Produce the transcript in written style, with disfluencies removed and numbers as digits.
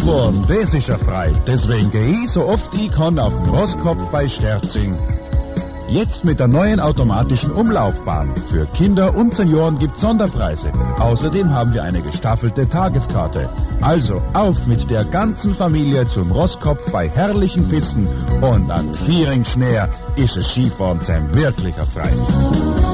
Skifahren, das ist ja frei. Deswegen gehe ich so oft ich kann auf den Rosskopf bei Sterzing. Jetzt mit der neuen automatischen Umlaufbahn. Für Kinder und Senioren gibt's Sonderpreise. Außerdem haben wir eine gestaffelte Tageskarte. Also auf mit der ganzen Familie zum Rosskopf bei herrlichen Pisten. Und an Vieringschnär ist es Skifahren sein wirklicher Frei.